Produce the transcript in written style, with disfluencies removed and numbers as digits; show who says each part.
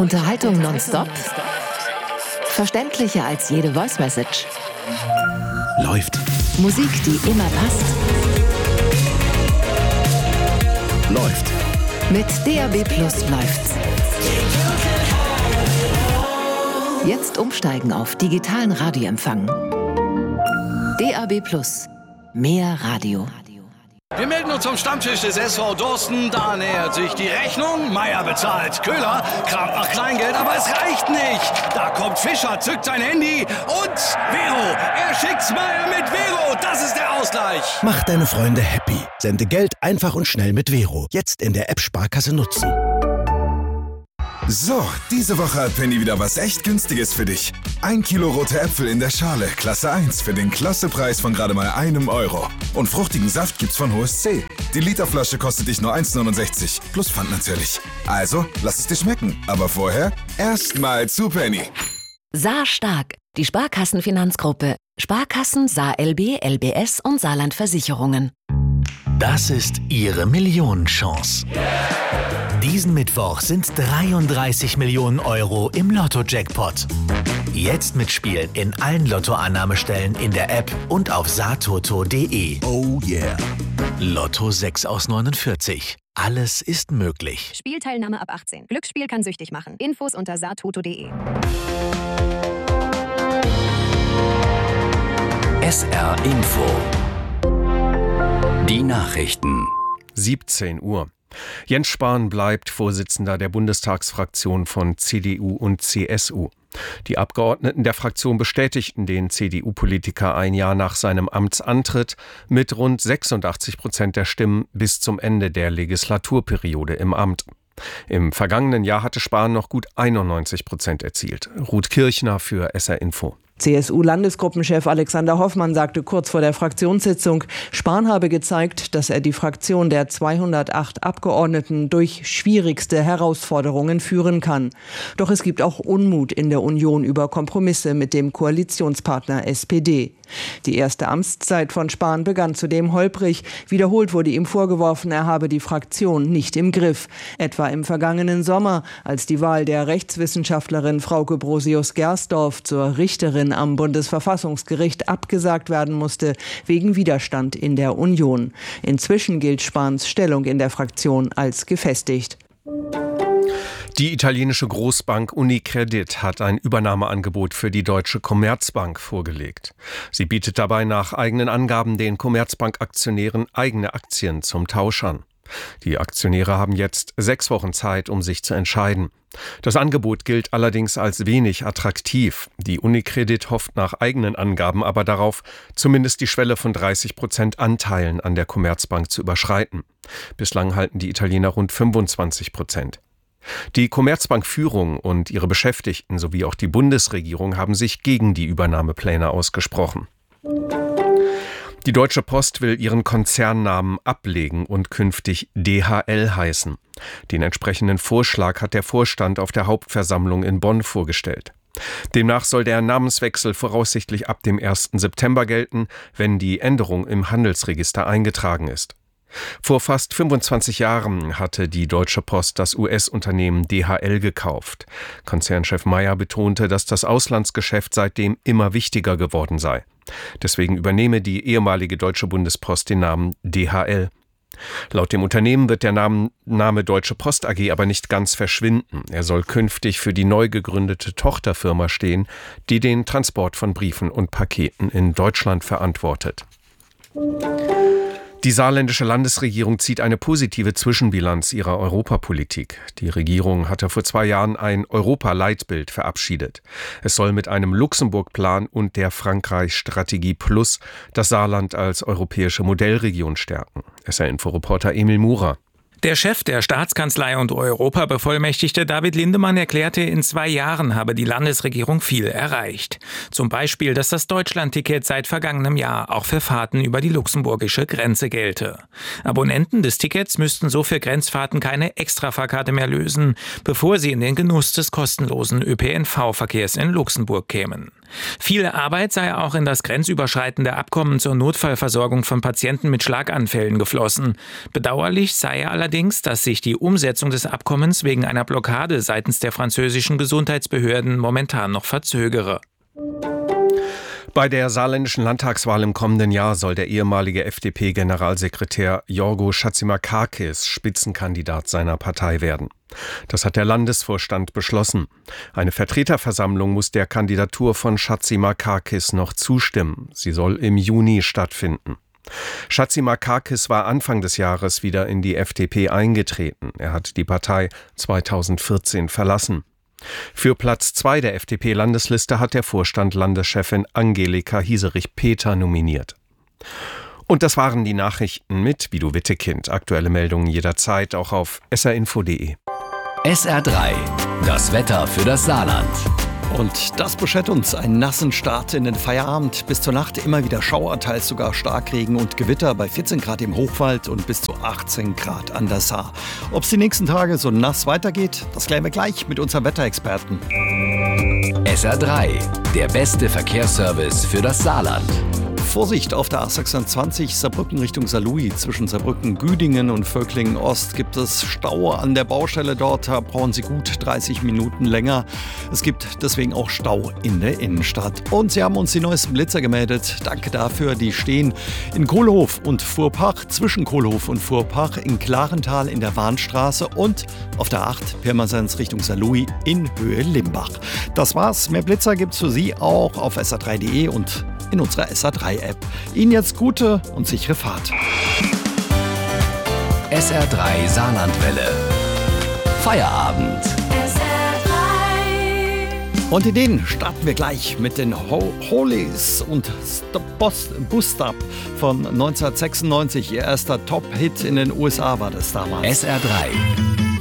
Speaker 1: Unterhaltung nonstop? Verständlicher als jede Voice-Message?
Speaker 2: Läuft.
Speaker 1: Musik, die immer passt?
Speaker 2: Läuft.
Speaker 1: Mit DAB+ läuft's. Jetzt umsteigen auf digitalen Radioempfang. DAB+. Mehr Radio.
Speaker 3: Wir melden uns zum Stammtisch des SV Dorsten. Da nähert sich die Rechnung. Meier bezahlt. Köhler kramt nach Kleingeld, aber es reicht nicht. Da kommt Fischer, zückt sein Handy und Vero. Er schickt's mal mit Vero. Das ist der Ausgleich.
Speaker 2: Mach deine Freunde happy. Sende Geld einfach und schnell mit Vero. Jetzt in der App Sparkasse nutzen.
Speaker 4: So, diese Woche hat Penny wieder was echt Günstiges für dich. 1 Kilo rote Äpfel in der Schale, Klasse 1, für den Klassepreis von gerade mal €1. Und fruchtigen Saft gibt's von HSC. Die Literflasche kostet dich nur 1,69, plus Pfand natürlich. Also, lass es dir schmecken. Aber vorher erstmal zu Penny.
Speaker 1: Saar Stark, die Sparkassenfinanzgruppe. Sparkassen, Saar LB, LBS und Saarland Versicherungen.
Speaker 5: Das ist Ihre Millionenchance. Diesen Mittwoch sind 33 Millionen € im Lotto-Jackpot. Jetzt mitspielen in allen Lottoannahmestellen in der App und auf saartoto.de.
Speaker 2: Oh yeah.
Speaker 5: Lotto 6 aus 49. Alles ist möglich.
Speaker 6: Spielteilnahme ab 18. Glücksspiel kann süchtig machen. Infos unter saartoto.de.
Speaker 7: SR Info. Die Nachrichten.
Speaker 8: 17 Uhr. Jens Spahn bleibt Vorsitzender der Bundestagsfraktion von CDU und CSU. Die Abgeordneten der Fraktion bestätigten den CDU-Politiker ein Jahr nach seinem Amtsantritt mit rund 86% der Stimmen bis zum Ende der Legislaturperiode im Amt. Im vergangenen Jahr hatte Spahn noch gut 91% erzielt. Ruth Kirchner für SR Info.
Speaker 9: CSU-Landesgruppenchef Alexander Hoffmann sagte kurz vor der Fraktionssitzung, Spahn habe gezeigt, dass er die Fraktion der 208 Abgeordneten durch schwierigste Herausforderungen führen kann. Doch es gibt auch Unmut in der Union über Kompromisse mit dem Koalitionspartner SPD. Die erste Amtszeit von Spahn begann zudem holprig. Wiederholt wurde ihm vorgeworfen, er habe die Fraktion nicht im Griff. Etwa im vergangenen Sommer, als die Wahl der Rechtswissenschaftlerin Frauke Brosius-Gersdorf zur Richterin am Bundesverfassungsgericht abgesagt werden musste, wegen Widerstand in der Union. Inzwischen gilt Spahns Stellung in der Fraktion als gefestigt.
Speaker 8: Die italienische Großbank Unicredit hat ein Übernahmeangebot für die Deutsche Commerzbank vorgelegt. Sie bietet dabei nach eigenen Angaben den Commerzbank-Aktionären eigene Aktien zum Tausch an. Die Aktionäre haben jetzt 6 Wochen Zeit, um sich zu entscheiden. Das Angebot gilt allerdings als wenig attraktiv. Die Unicredit hofft nach eigenen Angaben aber darauf, zumindest die Schwelle von 30% Anteilen an der Commerzbank zu überschreiten. Bislang halten die Italiener rund 25%. Die Commerzbank-Führung und ihre Beschäftigten sowie auch die Bundesregierung haben sich gegen die Übernahmepläne ausgesprochen. Die Deutsche Post will ihren Konzernnamen ablegen und künftig DHL heißen. Den entsprechenden Vorschlag hat der Vorstand auf der Hauptversammlung in Bonn vorgestellt. Demnach soll der Namenswechsel voraussichtlich ab dem 1. September gelten, wenn die Änderung im Handelsregister eingetragen ist. Vor fast 25 Jahren hatte die Deutsche Post das US-Unternehmen DHL gekauft. Konzernchef Meier betonte, dass das Auslandsgeschäft seitdem immer wichtiger geworden sei. Deswegen übernehme die ehemalige Deutsche Bundespost den Namen DHL. Laut dem Unternehmen wird der Name Deutsche Post AG aber nicht ganz verschwinden. Er soll künftig für die neu gegründete Tochterfirma stehen, die den Transport von Briefen und Paketen in Deutschland verantwortet. Die saarländische Landesregierung zieht eine positive Zwischenbilanz ihrer Europapolitik. Die Regierung hatte vor 2 Jahren ein Europa-Leitbild verabschiedet. Es soll mit einem Luxemburg-Plan und der Frankreich-Strategie Plus das Saarland als europäische Modellregion stärken. SR-Info-Reporter Emil Murer.
Speaker 10: Der Chef der Staatskanzlei und Europabevollmächtigte David Lindemann erklärte, in 2 Jahren habe die Landesregierung viel erreicht. Zum Beispiel, dass das Deutschlandticket seit vergangenem Jahr auch für Fahrten über die luxemburgische Grenze gelte. Abonnenten des Tickets müssten so für Grenzfahrten keine Extrafahrkarte mehr lösen, bevor sie in den Genuss des kostenlosen ÖPNV-Verkehrs in Luxemburg kämen. Viel Arbeit sei auch in das grenzüberschreitende Abkommen zur Notfallversorgung von Patienten mit Schlaganfällen geflossen. Bedauerlich sei allerdings, dass sich die Umsetzung des Abkommens wegen einer Blockade seitens der französischen Gesundheitsbehörden momentan noch verzögere.
Speaker 8: Bei der saarländischen Landtagswahl im kommenden Jahr soll der ehemalige FDP-Generalsekretär Jorgo Chatzimarkakis Spitzenkandidat seiner Partei werden. Das hat der Landesvorstand beschlossen. Eine Vertreterversammlung muss der Kandidatur von Chatzimarkakis noch zustimmen. Sie soll im Juni stattfinden. Chatzimarkakis war Anfang des Jahres wieder in die FDP eingetreten. Er hat die Partei 2014 verlassen. Für Platz 2 der FDP-Landesliste hat der Vorstand Landeschefin Angelika Hieserich-Peter nominiert. Und das waren die Nachrichten mit Bidu Wittekind. Aktuelle Meldungen jederzeit auch auf srinfo.de.
Speaker 7: SR3, das Wetter für das Saarland.
Speaker 3: Und das beschert uns einen nassen Start in den Feierabend. Bis zur Nacht immer wieder Schauer, teils sogar Starkregen und Gewitter bei 14 Grad im Hochwald und bis zu 18 Grad an der Saar. Ob es die nächsten Tage so nass weitergeht, das klären wir gleich mit unserem Wetterexperten.
Speaker 7: SR3, der beste Verkehrsservice für das Saarland.
Speaker 3: Vorsicht auf der A26 Saarbrücken Richtung Saarlouis. Zwischen Saarbrücken, Güdingen und Völklingen Ost gibt es Stau an der Baustelle dort. Da brauchen Sie gut 30 Minuten länger. Es gibt deswegen auch Stau in der Innenstadt. Und Sie haben uns die neuesten Blitzer gemeldet. Danke dafür. Die stehen in Kohlhof und Furpach, zwischen Kohlhof und Furpach, in Klarental in der Warnstraße und auf der 8 Pirmasens Richtung Saarlouis in Höhe Limbach. Das war's. Mehr Blitzer gibt's für Sie auch auf sr3.de und in unserer SR3-App. Ihnen jetzt gute und sichere Fahrt.
Speaker 7: SR3 Saarlandwelle. Feierabend.
Speaker 3: Und in den starten wir gleich mit den Hollies und Bus Stop von 1996. Ihr erster Top-Hit in den USA war das damals.
Speaker 7: SR3.